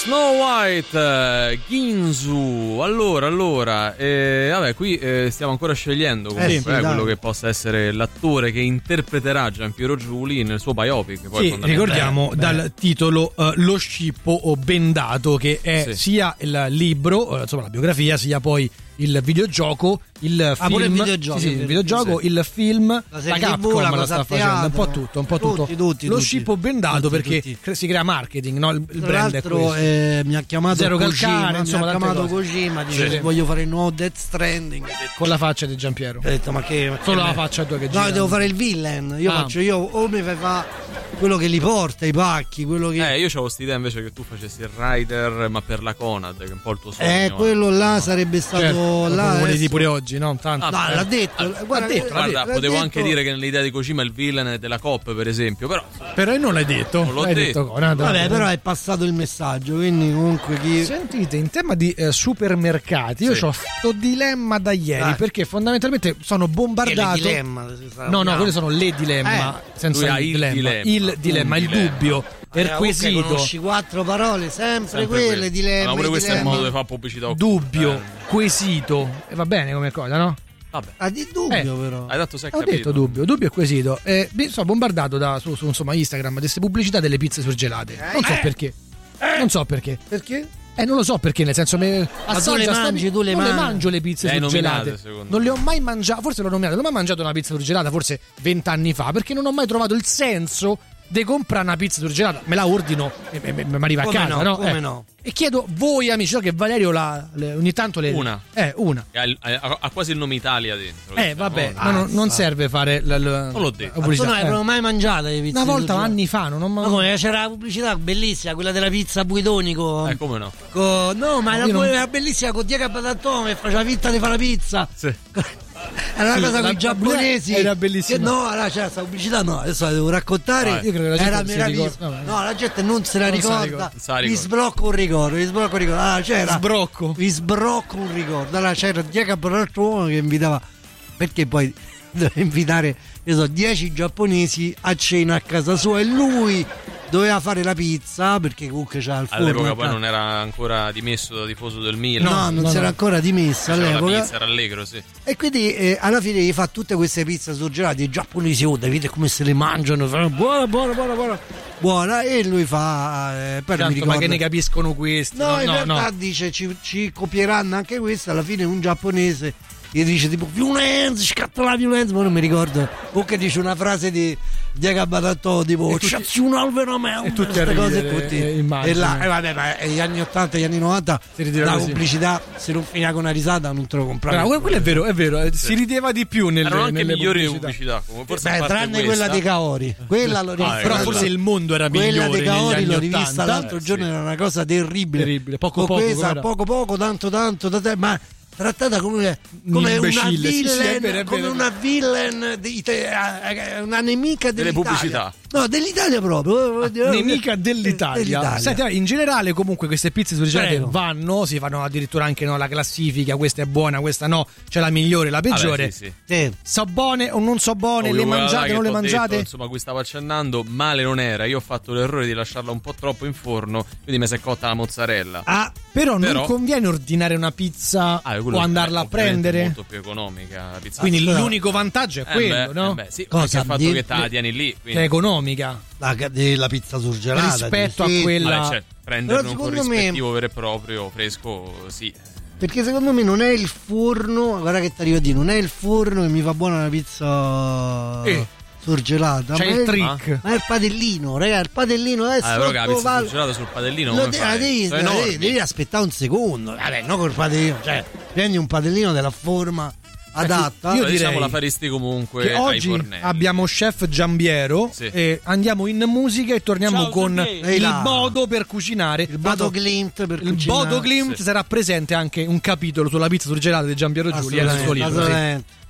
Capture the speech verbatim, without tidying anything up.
Snow White, Ginzu. Allora, allora, eh, vabbè, qui eh, stiamo ancora scegliendo comunque, eh sì, eh, quello che possa essere l'attore che interpreterà Giampiero Giuli nel suo biopic. Poi sì, ricordiamo beh, dal beh. titolo uh, Lo scippo bendato, che è sì. sia il libro, uh, insomma la biografia, sia poi il videogioco, il ah, film, pure il videogioco, sì, sì, il videogioco, sì. il film, la, la Capcom la, la sta facendo, un po' tutto, un po' tutto. Tutti, tutti, Lo tutti, scippo bendato tutti, perché tutti. si crea marketing, no? Il, il Tra brand è l'altro questo. eh, mi ha chiamato Zero Kojima, calcare, insomma, mi ha tante chiamato cose. Kojima, dice Sì. voglio fare il nuovo Death Stranding. Con la faccia di Giampiero. Ho detto ma che ma Solo che la me... faccia tua che no, gira. devo fare il villain. Io Ah. faccio io o mi fai fa quello che li porta, i pacchi, quello che Eh, io c'avevo quest'idea invece che tu facessi il rider, ma per la Conad, che è un po' il tuo sogno. eh, quello là sarebbe stato Certo, là. lo volete adesso... pure oggi, no? Tanto. Ah, No, eh. l'ha detto, Ah, guarda, l'ha detto, Guarda, l'ha potevo detto. anche dire che nell'idea di Kojima il villain è della Coop, per esempio, però Però non l'hai detto. Non l'ho l'hai detto. Conad. Vabbè, però è passato il messaggio, quindi comunque chi Sentite, in tema di eh, supermercati, io Sì. ho sto dilemma da ieri, Dai. perché fondamentalmente sono bombardato. il dilemma, si sa, No, no, no. quelle sono le dilemma, Eh. senza Lui ha il il dilemma. dilemma. Il dilemma, Un il dilemma. dubbio, Eh, perquisito, ok, conosci quattro parole, sempre, sempre quelle, quello. dilemma, Ma pure questo è il dilemma. modo di fare pubblicità. dubbio, Eh, quesito. E va bene come cosa, no? vabbè, Ah, di dubbio Eh. però. hai dato sei Ho capito. detto dubbio, dubbio e quesito. Eh, mi sono bombardato da, su, su insomma Instagram di queste pubblicità delle pizze surgelate. Non so perché. Non so perché. Perché? Eh, non lo so perché, nel senso, me, assaggia tu le sta mangi, pi- tu le non mangi. le mangio le pizze Le hai surgelate. nominate, secondo Non me. le ho mai mangiate, forse l'ho nominata, non ho mai mangiato una pizza surgelata, forse vent'anni fa, perché non ho mai trovato il senso di comprare una pizza surgelata. Me la ordino e mi arriva a Come casa, no, no? come Eh. no. E chiedo voi amici, so che Valerio la, le- ogni tanto le Una. Eh, una. Ha, ha- ha quasi il nome Italia dentro. Eh, vabbè, diciamo. no, no, non serve fare la, la, Non l'ho detto. la pubblicità. Tu non hai Eh. proprio mai mangiato le pizze Una volta, surgelate? anni fa, non ho mai. Ma come c'era la pubblicità bellissima, quella della pizza Buidoni con, Eh, come no? con- no, ma era io non- quella bellissima con Diego Batatone che faceva finta di fare la pizza. Sì. Era una Sì, cosa la con i giapponesi. era bellissima. Che no, allora c'era questa pubblicità, no, adesso la devo raccontare. Vai. Io credo che la gente Era non si meraviglioso. ricorda. Vabbè. No, la gente non se la Non se la ricorda. ricorda. Non se la Vi ricorda. sblocco un ricordo, vi sblocco un ricordo. Ah, c'era. Sbrocco. Vi sbrocco un ricordo. Allora c'era Diego Batatone che invitava. Perché poi doveva invitare, io so, dieci giapponesi a cena a casa sua e lui doveva fare la pizza perché comunque c'era il forno. All'epoca a poi casa. non era ancora dimesso da tifoso del Milan. No, non no, si era no. ancora dimessa C'era la all'epoca. pizza, era allegro, sì. E quindi eh, alla fine gli fa tutte queste pizze surgelate. I giapponesi, oh, vedete come se le mangiano. Fanno, buona, buona, buona, buona. Buona. E lui fa. Eh, poi non mi Tanto, ma ricordo. che ne capiscono questi? No, in no, realtà no. dice ci, ci copieranno anche questo. Alla fine un giapponese gli dice tipo violenza, scatta la violenza, ma non mi ricordo. O che dice una frase di Diego Batatò tipo c'azione veramente. e tutti queste a cose ridere, tutti. eh, immagino. E là, e vabbè, ma gli anni ottanta e gli anni novanta Si rideva la così. pubblicità, se non finiva con una risata non te lo compravi. Però, quello è vero, è vero, eh, si rideva di più nelle, Erano anche nelle migliori pubblicità. pubblicità. Comunque, forse a Beh, parte tranne questa. quella dei Kaori. Quella l'ho Ah, rivista. Però quella- forse il mondo era Quella migliore dei negli Kaori anni l'ho rivista ottanta. l'altro Eh, giorno, sì. era una cosa terribile. Terribile, poco Con poco, questa, com'era? poco poco, tanto tanto, da te, ma trattata come, come una imbecille, sì, villain, sì, è vero, è come vero. una villain di te- eh, una nemica Delle dell'Italia. pubblicità. No, dell'Italia proprio. Nemica dell'Italia. Dell'Italia. Senti, in generale comunque queste pizze surgelate Prego. vanno, si fanno addirittura anche no, la classifica, questa è buona, questa no, c'è la migliore, la peggiore. Vabbè, sì, sì. Sì. So buone o non so buone, Oh, le quella là mangiate che o non le t'ho mangiate? detto, insomma, cui stavo accennando, male non era. Io ho fatto l'errore di lasciarla un po' troppo in forno, quindi mi si è cotta la mozzarella. Ah, Però, Però- non conviene ordinare una pizza Ah, quello o è- andarla a ovviamente prendere? È molto più economica la pizza. Quindi Allora- l'unico vantaggio è Eh quello, beh, no? eh beh, sì, Cosa? perché il fatto Di- che te la tieni lì, Che è quindi economica la, della pizza surgelata. rispetto a sì. quella. vabbè, cioè, prenderne Però un secondo me- corrispettivo vero e proprio, fresco, sì. Perché secondo me non è il forno, guarda che ti arrivo a dire, non è il forno che mi fa buona la pizza Eh. surgelata. C'è ma il è- trick. Ma è il padellino, raga, il padellino è Ah, però che la pizza sottovalu- surgelata sul padellino Lo come de- fai? devi, Sono devi- enormi. devi aspettare un secondo. Vabbè, no col padellino, cioè prendi un padellino della forma adatta. io Però, diciamo direi la faresti comunque Che ai oggi fornelli. abbiamo chef Giambiero Sì. e andiamo in musica e torniamo Ciao, con Giambiero. Ehi il là. Bodo per cucinare. il Bodo Glimt per Il cucinare. Bodo Glimt Sì. sarà presente anche un capitolo sulla pizza surgelata di Giampiero Giulia nel suo Assolutamente, libro. sì. assolutamente.